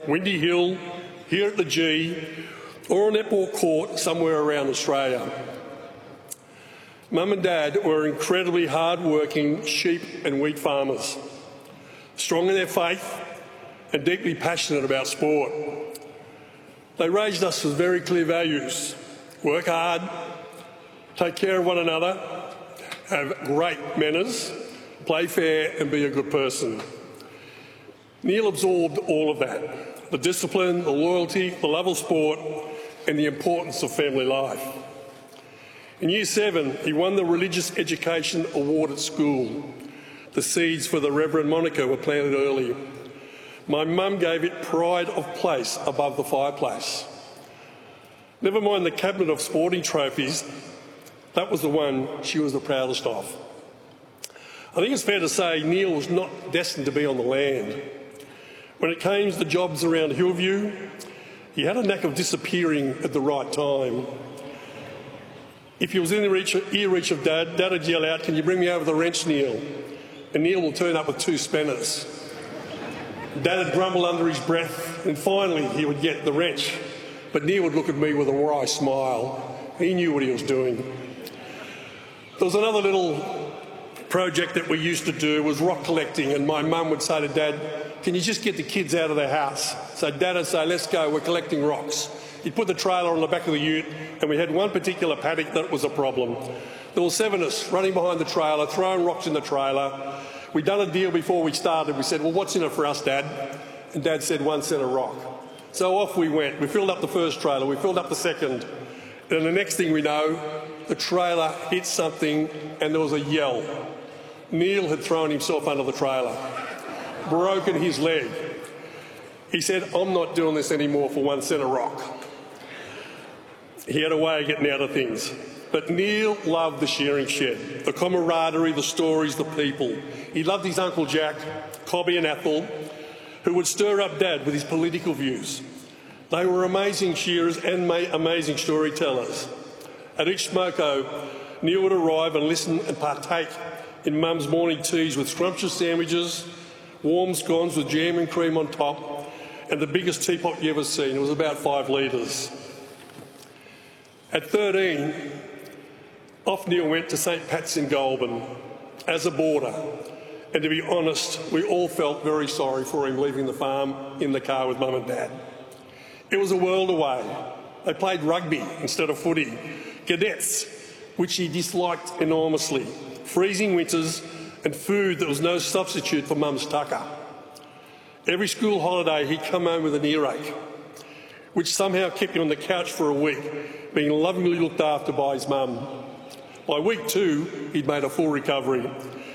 Windy Hill, here at the G, or a netball court somewhere around Australia. Mum and Dad were incredibly hard-working sheep and wheat farmers, strong in their faith and deeply passionate about sport. They raised us with very clear values: work hard, take care of one another, have great manners, play fair and be a good person. Neil absorbed all of that: the discipline, the loyalty, the love of sport and the importance of family life. In Year 7, he won the Religious Education Award at school. The seeds for the Reverend Monica were planted early. My mum gave it pride of place above the fireplace. Never mind the cabinet of sporting trophies, that was the one she was the proudest of. I think it's fair to say Neil was not destined to be on the land. When it came to jobs around Hillview, he had a knack of disappearing at the right time. If he was in the ear reach of Dad, Dad would yell out, "Can you bring me over the wrench, Neil?" And Neil will turn up with 2 spanners. Dad would grumble under his breath, and finally he would get the wrench. But Neil would look at me with a wry smile. He knew what he was doing. There was another little project that we used to do, was rock collecting, and my mum would say to Dad, "Can you just get the kids out of their house?" So Dad would say, "Let's go, we're collecting rocks." He'd put the trailer on the back of the ute, and we had one particular paddock that was a problem. There were 7 of us running behind the trailer, throwing rocks in the trailer. We'd done a deal before we started. We said, "Well, what's in it for us, Dad?" And Dad said, "1 cent a rock." So off we went. We filled up the first trailer, we filled up the second. And the next thing we know, the trailer hit something and there was a yell. Neil had thrown himself under the trailer, broken his leg. He said, "I'm not doing this anymore for 1 cent a rock." He had a way of getting out of things. But Neil loved the shearing shed, the camaraderie, the stories, the people. He loved his Uncle Jack, Cobby and Ethel, who would stir up Dad with his political views. They were amazing shearers and amazing storytellers. At each smoko, Neil would arrive and listen and partake in Mum's morning teas with scrumptious sandwiches, warm scones with jam and cream on top, and the biggest teapot you ever seen. It was about 5 litres. At 13, off Neil went to St Pat's in Goulburn as a boarder. And to be honest, we all felt very sorry for him leaving the farm in the car with Mum and Dad. It was a world away. They played rugby instead of footy, cadets, which he disliked enormously, freezing winters and food that was no substitute for Mum's tucker. Every school holiday he'd come home with an earache, which somehow kept him on the couch for a week, being lovingly looked after by his mum. By week 2, he'd made a full recovery.